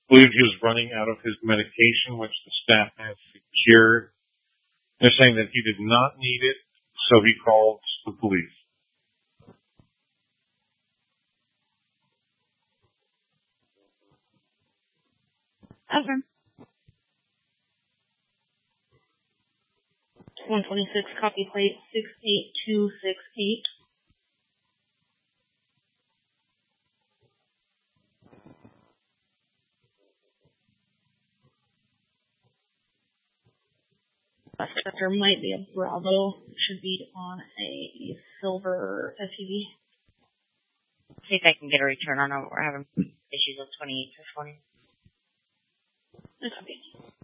believed he was running out of his medication, which the staff had secured. They're saying that he did not need it, so he called the police. Okay. 126 copy plate 68268. Suspector might be a Bravo. Should be on a silver SUV. See if I can get a return on it. We're having issues with 28 this morning. Okay.